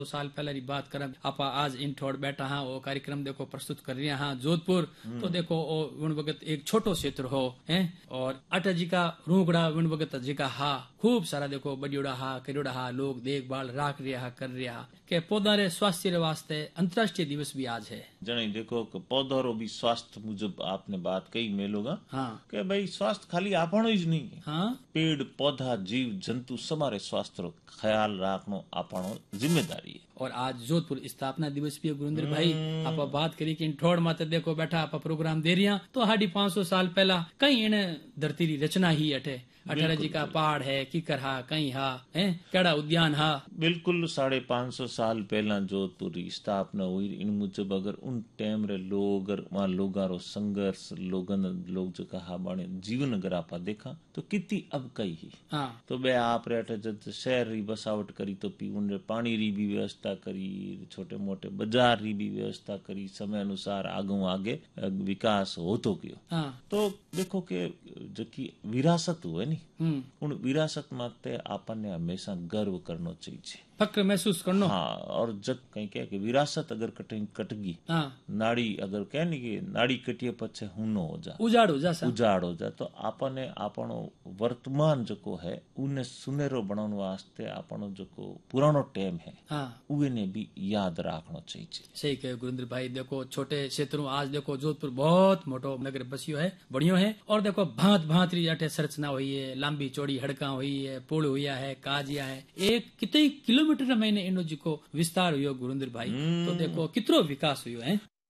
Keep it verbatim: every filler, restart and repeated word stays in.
दो साल पहले की बात करें आप आज इन ठोड़ बैठा हाँ वो कार्यक्रम देखो प्रस्तुत कर रहे हैं हाँ जोधपुर तो देखो वो वन वक्त एक छोटो क्षेत्र हो है और अटल जी का रूगड़ा वन वक्त जी का हा खूब सारा देखो बड़ियोड़ा हा करियोड़ा हा लोग देखभाल राख रहा कर रहा के पौधा रे स्वास्थ्य रे वास्ते अंतर्राष्ट्रीय दिवस भी आज है। जने देखो पौधा रो भी स्वास्थ्य मुजब आपने बात कही मैं लोग हाँ के भाई स्वास्थ्य खाली आपनो ही नहीं है हाँ पेड़ पौधा जीव जंतु समारे स्वास्थ्य रो ख्याल रखनो आपनो जिम्मेदारी है। और आज जोधपुर स्थापना दिवस भी है गुरुंद्र भाई आप बात करी कि ठोड़ माते देखो बैठा आप प्रोग्राम दे रही तो हाडी पांच सौ साल पहला कई इन धरती री रचना ही अठे अठारह जी का पहाड़ है किकर हा कई हा है केड़ा उद्यान हा बिल्कुल साढ़े पांच सौ साल पहला जोधपुर की स्थापना हुई इन मुजब अगर उन टाइम रे लोग अगर वहाँ लोगा रो संघर्ष लोगन लोग जो कहा बाने जीवन अगर आप देखा तो कितनी अब कई ही हाँ तो बे आप रे जब शहर री बसावट करी तो पी उन पानी री भी व्यवस्था करी छोटे मोटे बाजार री भी व्यवस्था करी समय अनुसार आगू आगे विकास हो तो गयो हाँ तो देखो के जो की विरासत हुए हम्म उन विरासत माते आपने हमेशा गर्व करना चाहिए फक्र महसूस करनो हाँ और जब कहीं कह के विरासत अगर कटें कटगी हाँ नाड़ी अगर कह नहीं कि नाड़ी कटिए पछे हुनो हो जा उजाड़ हो जा सा उजाड़ हो जा तो आपने आपनो वर्तमान जो है उन्हें सुनेरो बनाने वास्ते आपनो जो पुरानो टाइम है हाँ उन्हें भी याद रखना चाहिए। सही कहे गुरिंद्र भाई देखो छोटे क्षेत्रों आज देखो जोधपुर बहुत मोटो नगर बसियो है बढ़ियो है और देखो भांत भांत री अठे संरचना हुई है लंबी चौड़ी हड़का हुई है पुल हुआ है काजिया है एक कितने किलोमीटर महीने इनो जी को विस्तार हुयो गुरिंद्र भाई तो देखो कितरो विकास हुयो है।